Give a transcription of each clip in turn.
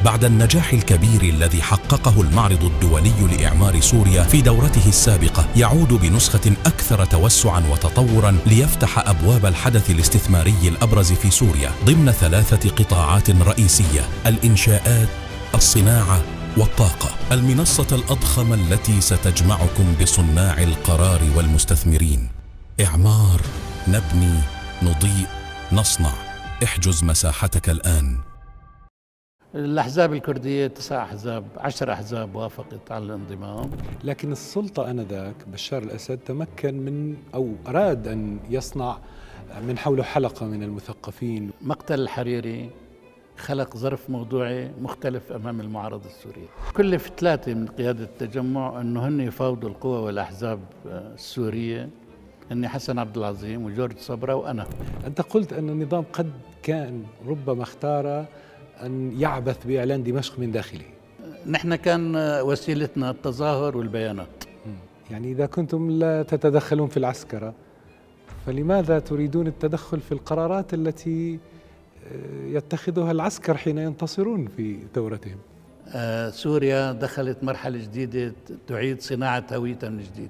بعد النجاح الكبير الذي حققه المعرض الدولي لإعمار سوريا في دورته السابقة، يعود بنسخة أكثر توسعاً وتطوراً ليفتح أبواب الحدث الاستثماري الأبرز في سوريا ضمن 3 قطاعات رئيسية: الإنشاءات، الصناعة والطاقة. المنصة الأضخم التي ستجمعكم بصناع القرار والمستثمرين. إعمار، نبني، نضيء، نصنع. احجز مساحتك الآن. الأحزاب الكردية 9 أحزاب، 10 أحزاب وافقت على الانضمام. لكن السلطة آنذاك بشار الأسد تمكن من أو أراد أن يصنع من حوله حلقة من المثقفين. مقتل الحريري خلق ظرف موضوعي مختلف أمام المعارضة السورية. كلف 3 من قيادة التجمع أنه هن يفاوضوا القوى والأحزاب السورية، أني حسن عبد العظيم وجورج صبرا وأنا. أنت قلت أن النظام قد كان ربما اختار أن يعبث بإعلان دمشق من داخله. نحن كان وسيلتنا التظاهر والبيانات. يعني إذا كنتم لا تتدخلون في العسكرة، فلماذا تريدون التدخل في القرارات التي يتخذها العسكر حين ينتصرون في ثورتهم؟ سوريا دخلت مرحلة جديدة تعيد صناعة هويتها من جديد.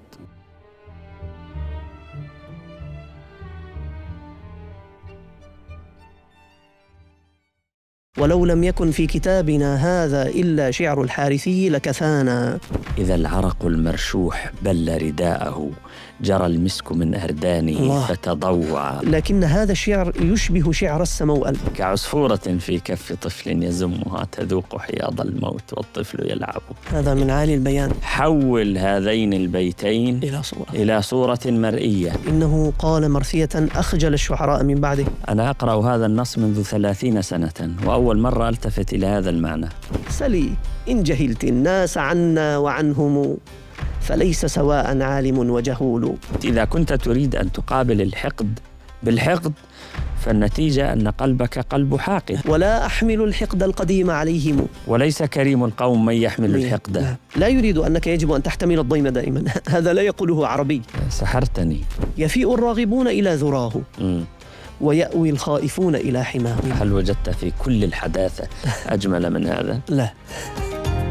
ولو لم يكن في كتابنا هذا إلا شعر الحارثي لكفانا. إذا العرق المرشوح بل رداءه، جرى المسك من أردانه فتضوع. لكن هذا الشعر يشبه شعر السموأل. كعصفورة في كف طفل يزمها تذوق حياض الموت والطفل يلعب. هذا من عالي البيان. حول هذين البيتين إلى صورة مرئية. إنه قال مرثية أخجل الشعراء من بعده. أنا أقرأ هذا النص منذ 30 سنة، وأول مرة ألتفت إلى هذا المعنى. سلي إن جهلت الناس عنا وعنهم، فليس سواء عالم وجهول. إذا كنت تريد أن تقابل الحقد بالحقد، فالنتيجة أن قلبك قلب حاقد. ولا أحمل الحقد القديم عليهم. وليس كريم القوم من يحمل الحقد. لا يريد أنك يجب أن تحتمل الضيم دائما. هذا لا يقوله عربي. سحرتني. يفيء الراغبون إلى ذراه، ويأوي الخائفون إلى حماه. هل وجدت في كل الحداثة أجمل من هذا؟ لا.